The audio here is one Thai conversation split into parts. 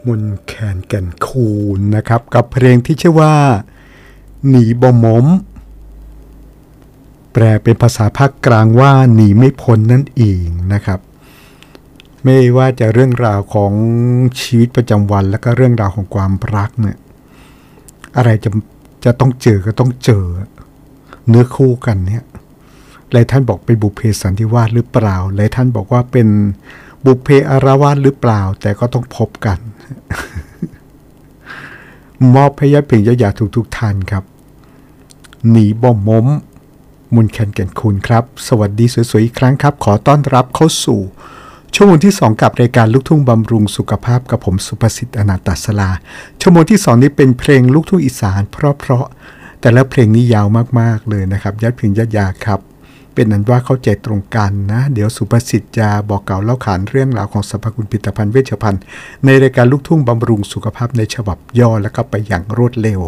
มนแคนแก่นคูนนะครับกับเพลงที่ชื่อว่าหนีบ่หมมแปลเป็นภาษาภาคกลางว่าหนีไม่พ้นนั่นเองนะครับไม่ว่าจะเรื่องราวของชีวิตประจำวันแล้วก็เรื่องราวของความรักเนี่ยอะไรจะต้องเจอก็ต้องเจอเนื้อคู่กันเนี่ยหลายท่านบอกเป็นบุพเพสันนิวาสหรือเปล่าหลายท่านบอกว่าเป็นบุพเพอารวาสหรือเปล่าแต่ก็ต้องพบกัน มอบให้ญาติเพียงญาติทุกท่านครับหนีบ่มมมนแคนแก่นคูนครับสวัสดีสวยๆอีกครั้งครับขอต้อนรับเข้าสู่ชั่วโมงที่2กับรายการลูกทุ่งบำรุงสุขภาพกับผมสุภสิทธิ์อนันตศราชั่วโมงที่2นี้เป็นเพลงลูกทุ่งอีสานเพราะแต่ละเพลงนี้ยาวมากๆเลยนะครับญาติเพียงญาติครับเป็นนั้นว่าเข้าใจตรงกันนะเดี๋ยวสุภสิทธิ์จะบอกเก่าเล่าขานเรื่องราวของสรรพคุณผลิตภัณฑ์เวชภัณฑ์ในรายการลูกทุ่งบำรุงสุขภาพในฉบับย่อแล้วก็ไปอย่างรวดเร็ว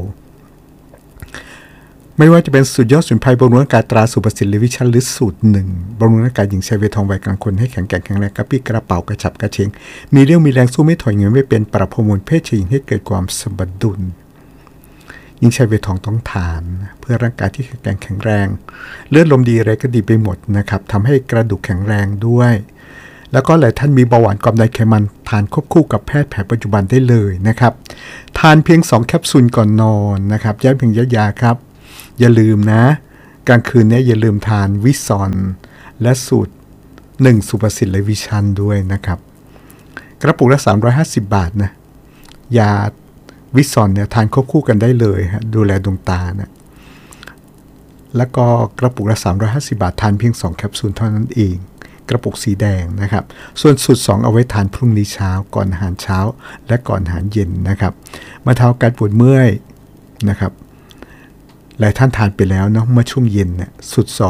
ไม่ว่าจะเป็นสูตรยอดสมุนไพรบำรุงร่างกายตราสุภสิทธิ์เลวิชันหรือสูตร1บำรุงร่างกายหญิงชายวัยทองวัยกลางคนให้แข็งแกร่งแข็งแรงกระปี้กระเป๋ากระฉับกระเฉงมีเรี่ยวมีแรงสู้ไม่ถอยเงินไม่เป็นปรับฮอร์โมนเพศชายหญิงให้เกิดความสมดุลหญิงชายวัยทองต้องทานเพื่อร่างกายที่แข็งแกร่งแข็งแรงเลือดลมดีอะไรก็ดีไปหมดนะครับทำให้กระดูกแข็งแรงด้วยแล้วก็หลายท่านมีเบาหวานความดันไขมันทานควบคู่กับแพทย์แผนปัจจุบันได้เลยนะครับทานเพียง2แคปซูลก่อนนอนนะครับย้ำเพียงยาครับอย่าลืมนะกลางคืนนี้อย่าลืมทานวิซอนและสูตร1สุภสิทธิ์เลวิชันด้วยนะครับกระปุกละ350 บาทนะยาวิซอนเนี่ยทานควบคู่กันได้เลยฮะดูแลดวงตานะแล้วก็กระปุกละ350 บาททานเพียง2แคปซูลเท่านั้นเองกระปุกสีแดงนะครับส่วนสูตร2เอาไว้ทานพรุ่งนี้เช้าก่อนอาหารเช้าและก่อนอาหารเย็นนะครับมาเทาการปวดเมื่อยนะครับหลายท่านทานไปแล้วเนาะเมื่อช่วงเย็นเนี่ยสูตร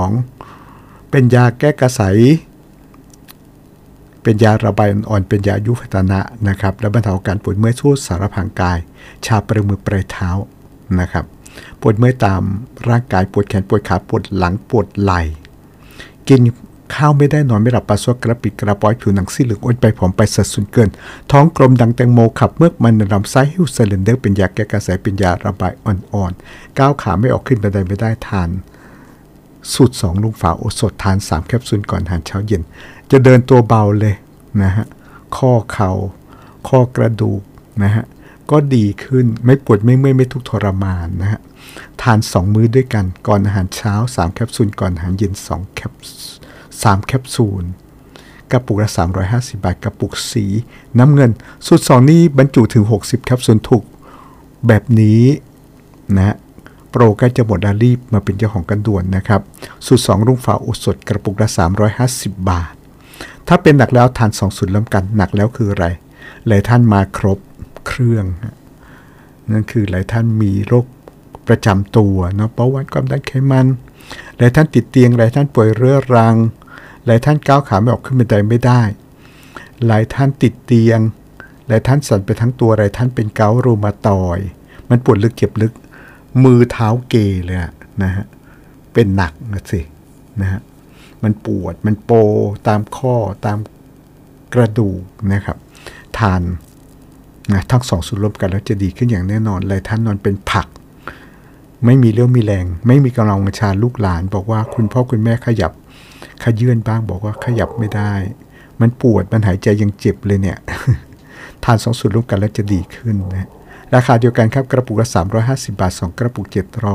2เป็นยาแก้กระสายเป็นยาระบายอ่อนๆเป็นยายุวัฒนะนะครับและบรรเทาการปวดเมื่อยทั่วสารพางกายชาปลายมือปลายเท้านะครับปวดเมื่อยตามร่างกายปวดแขนปวดขาปวดหลังปวดไหล่กินข้าวไม่ได้นอนไม่หลับปัสสาวะกระปิดกระปอยผิวหนังซีเหลืองอ้วนไปผอมไปสัดส่วนเกินท้องกลมดังแตงโมขับเมือกมันในลำไส้หิวเซเลนเดอร์เป็นยาแก้กระสายเป็นยาระบายอ่อนๆก้าวขาไม่ออกขึ้นบันไดไม่ได้ทานสูตร2ลุงฝาโอสถทาน3แคปซูลก่อนอาหารเช้าเย็นจะเดินตัวเบาเลยนะฮะข้อเข่าข้อกระดูกนะฮะก็ดีขึ้นไม่ปวดไม่เมื่อยไม่ทุกข์ทรมานนะฮะทาน2มื้อด้วยกันก่อนอาหารเช้า3แคปซูลก่อนอาหารเย็น3แคปซูลกระปุกละ350 บาทกระปุกสีน้ำเงินสูตร2นี้บรรจุถึง60แคปซูลถูกแบบนี้นะโปรใกล้จะหมดรีบมาเป็นเจ้าของกันด่วนนะครับสูตร2รุ่งฟ้าโอสถกระปุกละ350 บาทถ้าเป็นหนักแล้วทาน2สูตรร่วมกันหนักแล้วคืออะไรหลายท่านมาครบเครื่องนั่นคือหลายท่านมีโรคประจำตัวเนาะเบาหวานความดันไขมันหลายท่านติดเตียงหลายท่านป่วยเรื้อรังหลายท่านก้าวขาไม่ออกขึ้นบันไดไม่ได้หลายท่านติดเตียงหลายท่านสั่นไปทั้งตัวหลายท่านเป็นเกาต์รูมาตอยด์มันปวดลึกเจ็บลึกมือเท้าเกเลยนะฮะเป็นหนักนะสินะฮะมันปวดมันโปตามข้อตามกระดูกนะครับทานนะทั้ง2สูตรรวมกันแล้วจะดีขึ้นอย่างแน่นอนหลายท่านนอนเป็นผักไม่มีเรี่ยวมีแรงไม่มีกำลังวังชาลูกหลานบอกว่าคุณพ่อคุณแม่ขยื่นบ้างบอกว่าขยับไม่ได้มันปวดมันหายใจยังเจ็บเลยเนี่ย ทาน2สูตรร่วมกันแล้วจะดีขึ้นนะราคาเดียวกันครับกระปุกละ350 บาท2กระปุก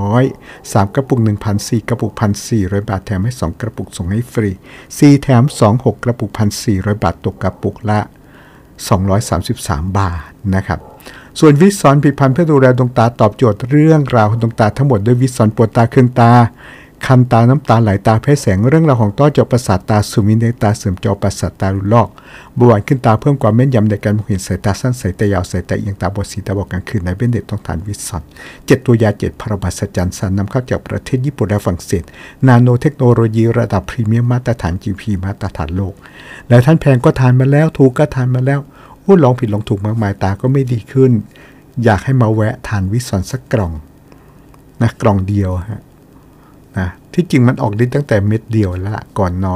700 3กระปุก 1,400 กระปุก 1,400 บาทแถมให้2กระปุกส่งให้ฟรี4แถม2 6กระปุก 1,400 บาทตกกระปุกละ233 บาทนะครับส่วนวิซอนผลิตภัณฑ์เพื่อดูแลดวงตาตอบโจทย์เรื่องราวของดวงตาทั้งหมดด้วยวิซอนปวดตาเคืองตาคันตาน้ำตาไหลตาแพ้แสงเรื่องราวของต้อจอประสาทตาสูมินในตาเสื่อมจอประสาทตาลุลอกเบาหวานขึ้นตาเพิ่มความแม่นยำในการมองเห็นสายตาสั้นสายตายาวสายตาเอียงตาบอดสีตาบอดกลางคืนในเว้นเด็กต้องทานวิซอน7ตัวยา7พระบาทสัจจันทร์สันนำเข้าจากประเทศญี่ปุ่นและฝรั่งเศสนาโนเทคโนโลยีระดับพรีเมียมมาตรฐาน GP มาตรฐานโลกหลายท่านแพงก็ทานมาแล้วถูกก็ทานมาแล้วลองผิดลองถูกมากมายตาก็ไม่ดีขึ้นอยากให้มาแวะทานวิซอนสักกล่องนะกล่องเดียวฮะนะที่จริงมันออกฤทธิ์ตั้งแต่เม็ดเดียวแล้วก่อนนอน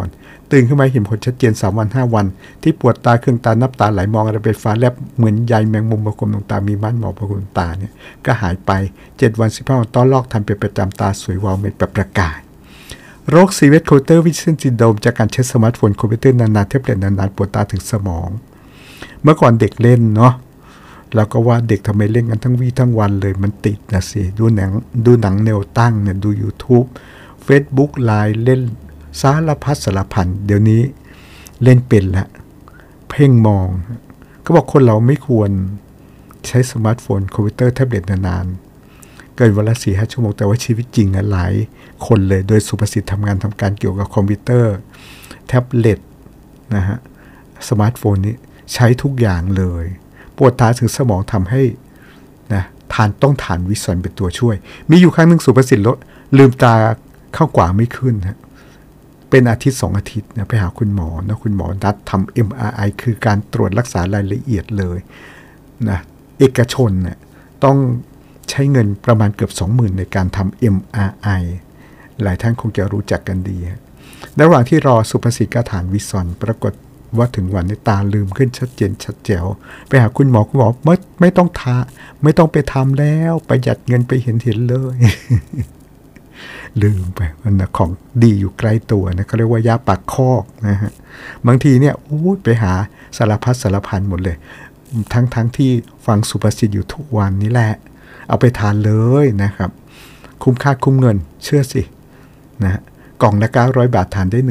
ตื่นขึ้นมาเห็นผลชัดเจน3 วัน 5 วันที่ปวดตาเครื่องตาน้ำตาไหลมองอะไรไปฟ้าแลบเหมือนใยแมงมุมประกบดวงตามีม่านหมอกประกบดวงตาเนี่ยก็หายไป7 วัน 15 วันต้อลอกทันเป็นประจำตาสวยวาวเป็นประกายโรคซีเวตโคเตอร์วิชั่นซินโดรมจากการใช้สมาร์ทโฟนคอมพิวเตอร์นานๆแท็บเล็ตนานๆปวดตาถึงสมองเมื่อก่อนเด็กเล่นเนาะเราก็ว่าเด็กทำไมเล่นกันทั้งวี่ทั้งวันเลยมันติดนะสิดูหนังแนวตั้งเนี่ยดู YouTube Facebook ไลน์เล่นสารพัดสารพันเดี๋ยวนี้เล่นเป็นละเพ่งมองก็บอกคนเราไม่ควรใช้สมาร์ทโฟนคอมพิวเตอร์แท็บเล็ตนานๆเกินวันละ 4-5 ชั่วโมงแต่ว่าชีวิตจริงหลายคนเลยโดยสุภาษิตทำงานทำการเกี่ยวกับคอมพิวเตอร์แท็บเล็ตนะฮะสมาร์ทโฟนนี้ใช้ทุกอย่างเลยปวดตาถึงสมองทำให้นะต้องทานวิสันเป็นตัวช่วยมีอยู่ครั้งหนึ่งสุภาษิตลืมตาเข้ากว่าไม่ขึ้นฮะเป็นอาทิตย์2 อาทิตย์นะไปหาคุณหมอนะคุณหมอนัดทำ MRI คือการตรวจรักษารายละเอียดเลยนะเอกชนเนี่ยต้องใช้เงินประมาณเกือบ 20,000 ในการทำ MRI หลายท่านคงจะรู้จักกันดีระหว่างที่รอสุภาษิตก็ทานวิสันปรากฏว่าถึงวันนี้ตาลืมขึ้นชัดเจนชัดแจ๋วไปหาคุณหมอไม่ต้องไม่ต้องไปทำแล้วประหยัดเงินไปเห็นเลย ลืมไปมันนะของดีอยู่ใกล้ตัวนะเขาเรียกว่ายาปากคอกนะฮะบางทีเนี่ยไปหาสารพัดสารพันหมดเลยทั้งที่ฟังสุภาษิตอยู่ทุกวันนี้แหละเอาไปทานเลยนะครับคุ้มค่าคุ้มเงินเชื่อสินะกล่องละ900 บาททานได้